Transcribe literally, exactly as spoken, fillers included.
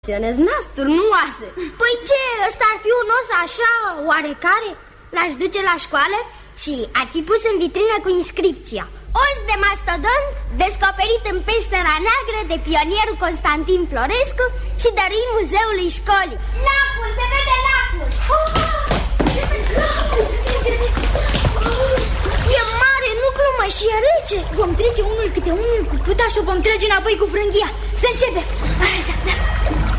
Nasturi, nu oase. Păi ce, ăsta ar fi un os așa, oarecare? L-aș duce la școală și ar fi pus în vitrină cu inscripția: os de mastodont descoperit în peștera neagră de pionierul Constantin Florescu și dăruit muzeului școlii. Lacul, se vede lacul! E mare, nu glumă, și e rece. Vom trece unul câte unul cu puta și o vom trage înapoi cu frânghia. Să începem. Așa, da.